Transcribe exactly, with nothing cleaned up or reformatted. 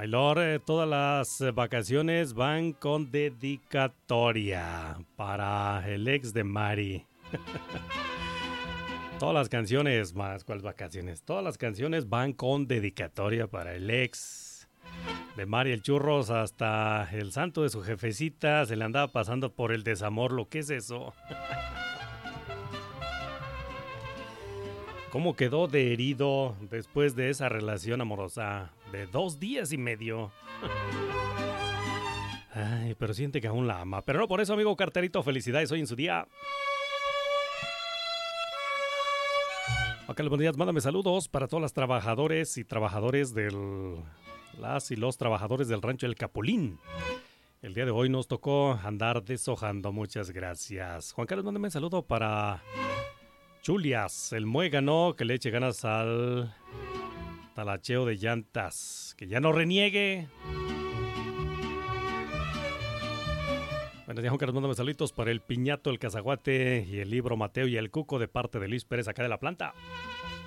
Maylor, eh, todas las vacaciones van con dedicatoria para el ex de Mari. Todas las canciones, más, ¿cuáles vacaciones? Todas las canciones van con dedicatoria para el ex de Mari el Churros. Hasta el santo de su jefecita se le andaba pasando por el desamor. ¿Lo que es eso? ¿Cómo quedó de herido después de esa relación amorosa de dos días y medio? Ay, pero siente que aún la ama. Pero no por eso, amigo carterito, felicidades hoy en su día. Acá los buenos días, mándame saludos para todos los trabajadores y trabajadores del... Las y los trabajadores del rancho El Capulín. El día de hoy nos tocó andar deshojando, muchas gracias. Juan Carlos, mándame un saludo para Chulias, el muégano, que le eche ganas al talacheo de llantas. Que ya no reniegue. Buenos días, Juan Carlos, mándame saluditos para el Piñato, el Cazaguate y el Libro Mateo y el Cuco de parte de Luis Pérez acá de la planta.